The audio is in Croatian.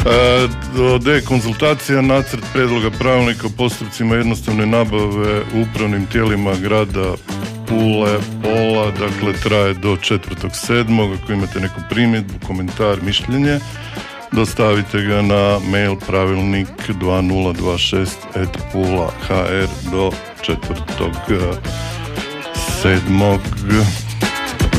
konzultacija, nacrt prijedloga pravilnika o postupcima jednostavne nabave u upravnim tijelima grada Pule, Pola, dakle traje do 4.7. Ako imate neku primjedbu, komentar, mišljenje, dostavite ga na mail pravilnik 2026@pula.hr do 4.7.